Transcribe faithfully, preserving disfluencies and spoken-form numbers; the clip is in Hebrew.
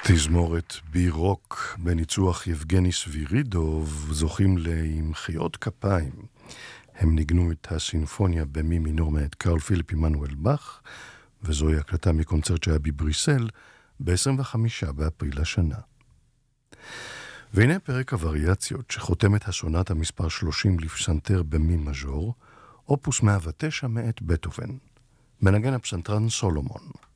תזמורת בי רוק בניצוח יבגני סבירידוב זוכים למחיאות כפיים. הם ניגנו את הסינפוניה במי מינור מאת קרל פיליפ עמנואל באך, וזוהי הקלטה מקונצרט שהיה בבריסל ב-עשרים וחמישה באפריל השנה. והנה פרק הווריאציות שחותמת הסונטה מספר שלושים לפסנתר במי מז'ור, אופוס מאה ותשע מאת בטהובן. מנגן הפסנתרן סולומון.